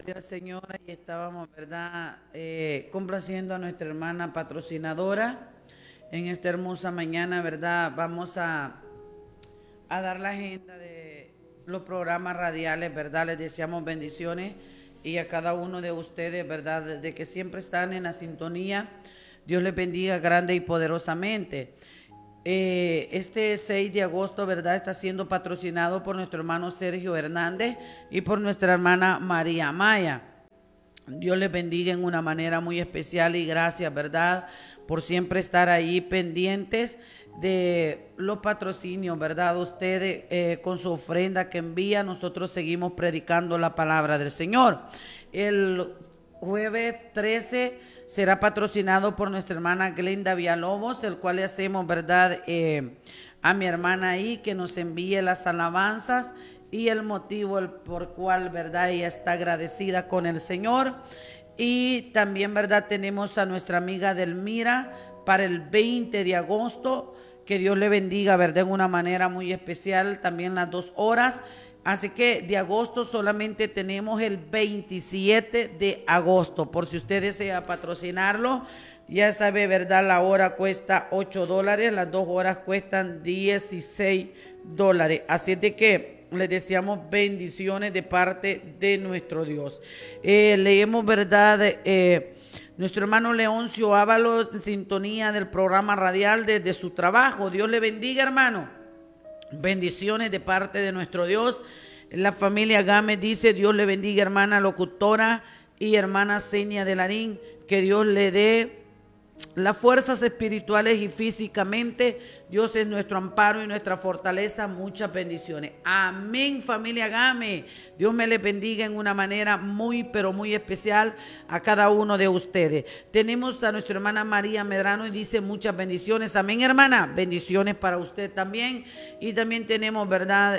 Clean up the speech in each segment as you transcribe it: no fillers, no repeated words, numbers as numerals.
Gloria al Señor, y estábamos, ¿verdad? Complaciendo a nuestra hermana patrocinadora en esta hermosa mañana, ¿verdad? Vamos a dar la agenda de los programas radiales, ¿verdad? Les deseamos bendiciones y a cada uno de ustedes, ¿verdad? De que siempre están en la sintonía. Dios les bendiga grande y poderosamente. Este 6 de agosto, ¿verdad? Está siendo patrocinado por nuestro hermano Sergio Hernández y por nuestra hermana María Maya. Dios les bendiga en una manera muy especial y gracias, ¿verdad? Por siempre estar ahí pendientes de los patrocinios, ¿verdad? Ustedes con su ofrenda que envía, nosotros seguimos predicando la palabra del Señor. El jueves 13 será patrocinado por nuestra hermana Glenda Villalobos, el cual le hacemos, ¿verdad? A mi hermana ahí que nos envíe las alabanzas y el motivo por cual, ¿verdad? Ella está agradecida con el Señor. Y también, ¿verdad? Tenemos a nuestra amiga Delmira para el 20 de agosto. Que Dios le bendiga, ¿verdad? En una manera muy especial, también las 2 horas. Así que de agosto solamente tenemos el 27 de agosto. Por si usted desea patrocinarlo, ya sabe, ¿verdad? La hora cuesta $8, las 2 horas cuestan $16. Así es de que les deseamos bendiciones de parte de nuestro Dios. Leemos, ¿verdad? Nuestro hermano Leoncio Ábalos en sintonía del programa radial desde su trabajo. Dios le bendiga, hermano. Bendiciones de parte de nuestro Dios. La familia Gámez dice: Dios le bendiga, hermana locutora y hermana Senia de Larín. Que Dios le dé las fuerzas espirituales y físicamente. Dios es nuestro amparo y nuestra fortaleza. Muchas bendiciones. Amén, familia Gámez. Dios me les bendiga en una manera muy, pero muy especial a cada uno de ustedes. Tenemos a nuestra hermana María Medrano y dice: muchas bendiciones. Amén, hermana. Bendiciones para usted también. Y también tenemos, ¿verdad?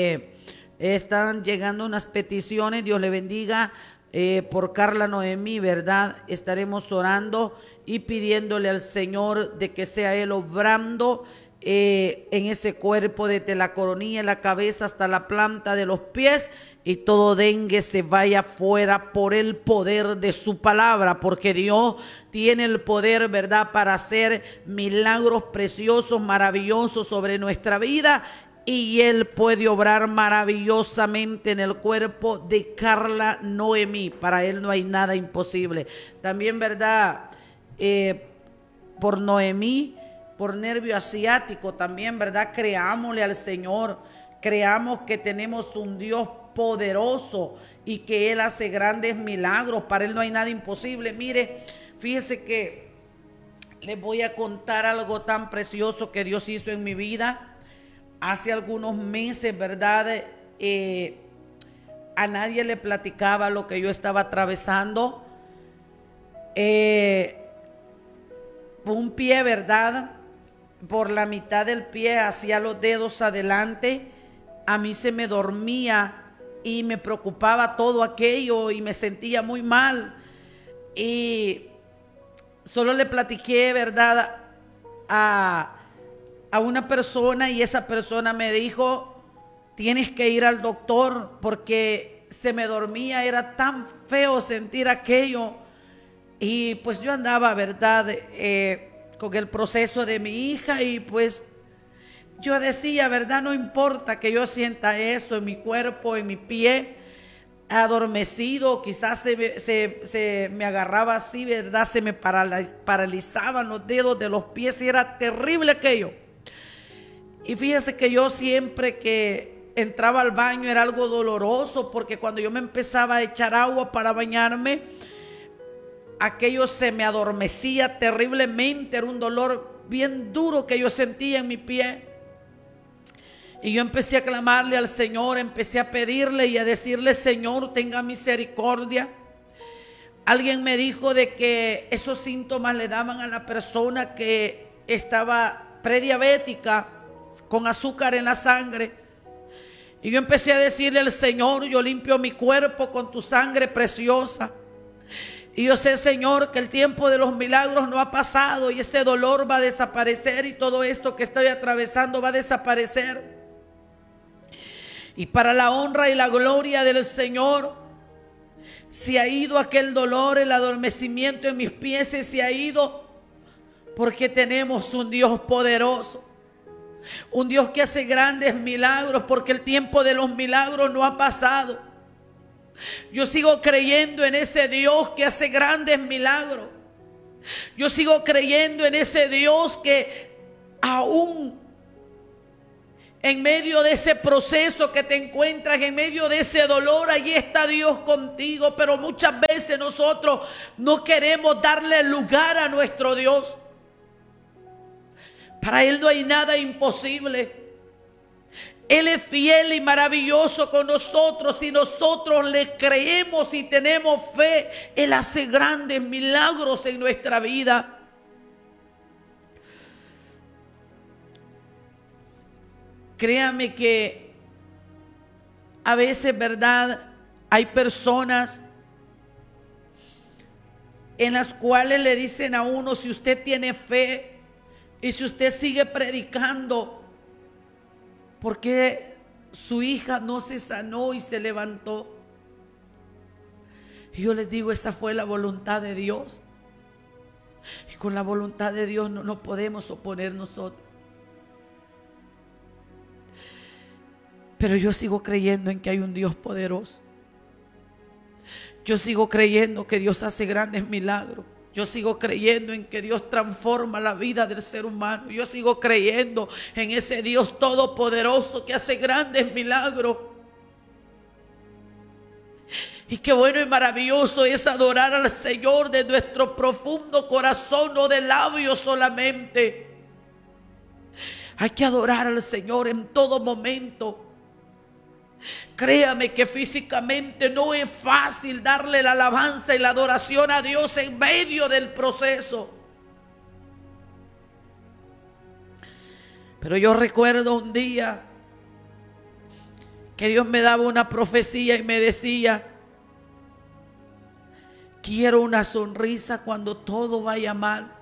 Están llegando unas peticiones. Dios le bendiga. Por Carla Noemí, ¿verdad? Estaremos orando y pidiéndole al Señor de que sea Él obrando en ese cuerpo, desde la coronilla de la cabeza hasta la planta de los pies, y todo dengue se vaya fuera por el poder de su palabra, porque Dios tiene el poder, ¿verdad?, para hacer milagros preciosos, maravillosos sobre nuestra vida. Y Él puede obrar maravillosamente en el cuerpo de Carla Noemí. Para Él no hay nada imposible. También, ¿verdad? Por Noemí, por nervio asiático, también, ¿verdad? Creámosle al Señor. Creamos que tenemos un Dios poderoso y que Él hace grandes milagros. Para Él no hay nada imposible. Mire, fíjese que les voy a contar algo tan precioso que Dios hizo en mi vida. Hace algunos meses, ¿verdad? A nadie le platicaba lo que yo estaba atravesando. Un pie, ¿verdad? Por la mitad del pie, hacia los dedos adelante, a mí se me dormía y me preocupaba todo aquello y me sentía muy mal. Y solo le platiqué, ¿verdad? A una persona, y esa persona me dijo: tienes que ir al doctor porque se me dormía, era tan feo sentir aquello. Y pues yo andaba, ¿verdad?, con el proceso de mi hija, y pues yo decía, ¿verdad?, no importa que yo sienta eso en mi cuerpo, en mi pie adormecido, quizás se me agarraba así, ¿verdad?, se me paralizaban los dedos de los pies y era terrible aquello. Y fíjese que yo siempre que entraba al baño era algo doloroso, porque cuando yo me empezaba a echar agua para bañarme, aquello se me adormecía terriblemente. Era un dolor bien duro que yo sentía en mi pie. Y yo empecé a clamarle al Señor, empecé a pedirle y a decirle: Señor, tenga misericordia. Alguien me dijo de que esos síntomas le daban a la persona que estaba prediabética, con azúcar en la sangre. Y yo empecé a decirle al Señor: yo limpio mi cuerpo con tu sangre preciosa. Y yo sé, Señor, que el tiempo de los milagros no ha pasado, y este dolor va a desaparecer, y todo esto que estoy atravesando va a desaparecer. Y para la honra y la gloria del Señor, se ha ido aquel dolor, el adormecimiento en mis pies se ha ido, porque tenemos un Dios poderoso, un Dios que hace grandes milagros, porque el tiempo de los milagros no ha pasado. Yo sigo creyendo en ese Dios que hace grandes milagros. Yo sigo creyendo en ese Dios que aún en medio de ese proceso que te encuentras, en medio de ese dolor, allí está Dios contigo. Pero muchas veces nosotros no queremos darle lugar a nuestro Dios. Para Él no hay nada imposible. Él es fiel y maravilloso con nosotros. Si nosotros le creemos y tenemos fe, Él hace grandes milagros en nuestra vida. Créame que a veces, ¿verdad?, hay personas en las cuales le dicen a uno: si usted tiene fe y si usted sigue predicando, ¿por qué su hija no se sanó y se levantó? Y yo les digo, esa fue la voluntad de Dios. Y con la voluntad de Dios no nos podemos oponer nosotros. Pero yo sigo creyendo en que hay un Dios poderoso. Yo sigo creyendo que Dios hace grandes milagros. Yo sigo creyendo en que Dios transforma la vida del ser humano. Yo sigo creyendo en ese Dios todopoderoso que hace grandes milagros. Y qué bueno y maravilloso es adorar al Señor de nuestro profundo corazón, no de labios solamente. Hay que adorar al Señor en todo momento. Créame que físicamente no es fácil darle la alabanza y la adoración a Dios en medio del proceso. Pero yo recuerdo un día que Dios me daba una profecía y me decía: quiero una sonrisa cuando todo vaya mal.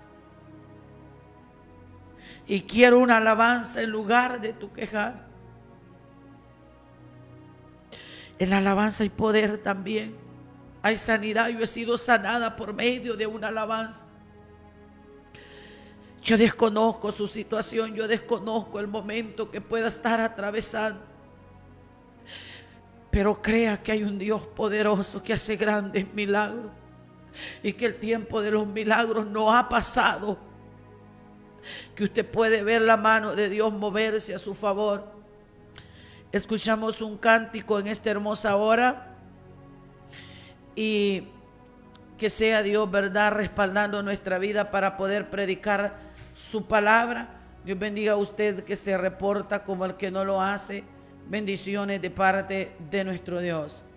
Y quiero una alabanza en lugar de tu quejar. En la alabanza hay poder también. Hay sanidad. Yo he sido sanada por medio de una alabanza. Yo desconozco su situación. Yo desconozco el momento que pueda estar atravesando. Pero crea que hay un Dios poderoso que hace grandes milagros. Y que el tiempo de los milagros no ha pasado. Que usted puede ver la mano de Dios moverse a su favor. Escuchamos un cántico en esta hermosa hora y que sea Dios, ¿verdad?, respaldando nuestra vida para poder predicar su palabra. Dios bendiga a usted que se reporta como el que no lo hace. Bendiciones de parte de nuestro Dios.